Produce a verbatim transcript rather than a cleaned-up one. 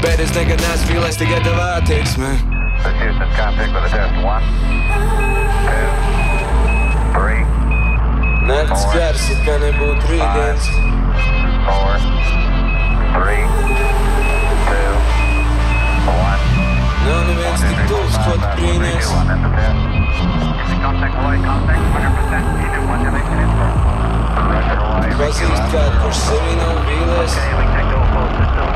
Bet es nekad neesmu vīlies tikai tev attieksmē. This Houston, contact with a test. One, two, three, Nakts gars, it kā nebūtu rītdienas. four, three, two, one. Nav neviens tik tuvs, ko tu brīnies. Contact Hawaii, contact one hundred percent. Unit one, elevation info. Roger Hawaii. Pazīst kādu, kurš sevī nav vīlies. Okay, we take those full system.